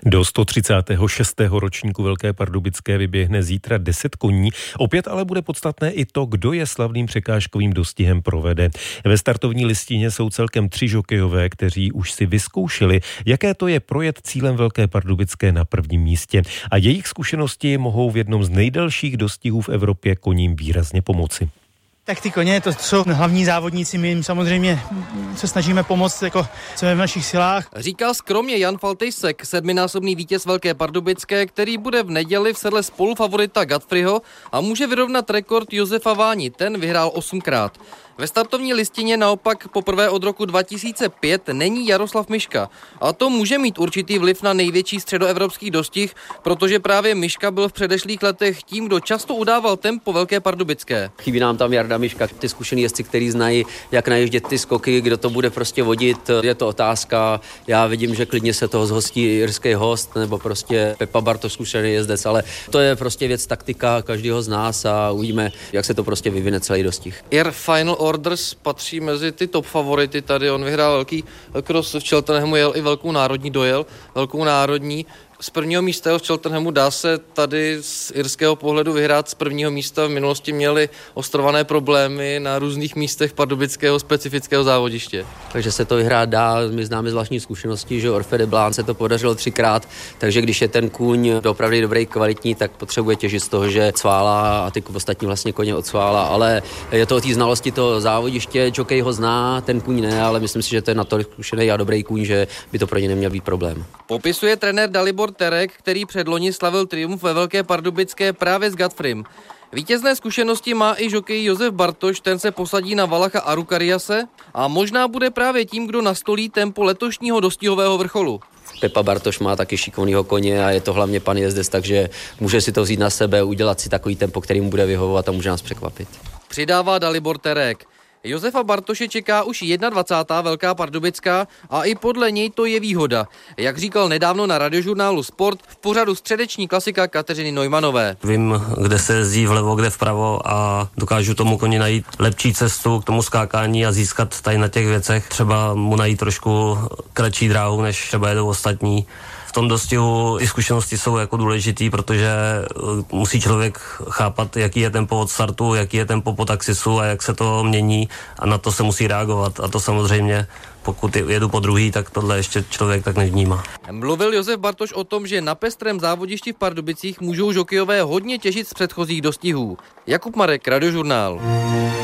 Do 136. ročníku Velké Pardubické vyběhne zítra 10 koní. Opět ale bude podstatné i to, kdo je slavným překážkovým dostihem provede. Ve startovní listině jsou celkem 3 žokejové, kteří už si vyzkoušeli, jaké to je projet cílem Velké Pardubické na prvním místě. A jejich zkušenosti mohou v jednom z nejdelších dostihů v Evropě koním výrazně pomoci. Tak ty koně, to jsou hlavní závodníci, my jim samozřejmě se snažíme pomoct, jako co je v našich silách. Říkal skromně Jan Faltejsek, 7násobný vítěz Velké Pardubické, který bude v neděli v sedle spolufavorita Godfreyho a může vyrovnat rekord Josefa Váni, ten vyhrál 8krát. Ve startovní listině naopak poprvé od roku 2005 není Jaroslav Miška. A to může mít určitý vliv na největší středoevropský dostih, protože právě Miška byl v předešlých letech tím, kdo často udával tempo Velké Pardubické. Chybí nám tam Jarda Miška, ty zkušený jezdci, kteří znají, jak najíždět ty skoky, kdo to bude prostě vodit, je to otázka. Já vidím, že klidně se toho zhostí irský host nebo prostě Pepa Bartoš, zkušený jezdec, ale to je prostě věc taktika každého z nás a uvidíme, jak se to prostě vyvine celý dostih. Air Final Orders patří mezi ty top favority tady, on vyhrál velký cross v Cheltenhamu, jel i velkou národní, dojel velkou národní. Z prvního místa v Cheltenhamu dá se tady z irského pohledu vyhrát. Z prvního místa v minulosti měli ostrované problémy na různých místech pardubického specifického závodiště. Takže se to vyhrát dá, my známe zvláštní zkušenosti, že Orfe de Blán se to podařilo 3krát, takže když je ten kůň opravdu dobrý, kvalitní, tak potřebuje těžit z toho, že cvála a ty ostatní vlastně koně odsvála, ale je to o té znalosti toho závodiště, jockey ho zná, ten kůň ne, ale myslím si, že to je natolik zkušený a dobrý kůň, že by to pro ně neměl být problém. Popisuje trenér Dalibor Terek, který předloni slavil triumf ve Velké Pardubické právě s Godfreym. Vítězné zkušenosti má i žokej Josef Bartoš, ten se posadí na Valacha Arukariase a možná bude právě tím, kdo nastolí tempo letošního dostihového vrcholu. Pepa Bartoš má taky šikovnýho koně a je to hlavně pan jezdec, takže může si to vzít na sebe, udělat si takový tempo, který mu bude vyhovovat a může nás překvapit. Přidává Dalibor Terek. Josefa Bartoše čeká už 21. Velká Pardubická a i podle něj to je výhoda. Jak říkal nedávno na radiožurnálu Sport v pořadu středeční klasika Kateřiny Neumanové. Vím, kde se jezdí vlevo, kde vpravo a dokážu tomu koni najít lepší cestu k tomu skákání a získat tady na těch věcech. Třeba mu najít trošku kratší dráhu, než třeba jedou ostatní. V tom dostihu i zkušenosti jsou jako důležitý, protože musí člověk chápat, jaký je tempo od startu, jaký je tempo po taxisu a jak se to mění a na to se musí reagovat. A to samozřejmě, pokud jedu po druhý, tak tohle ještě člověk tak nevnímá. Mluvil Josef Bartoš o tom, že na pestrém závodišti v Pardubicích můžou žokejové hodně těžit z předchozích dostihů. Jakub Marek, Radiožurnál.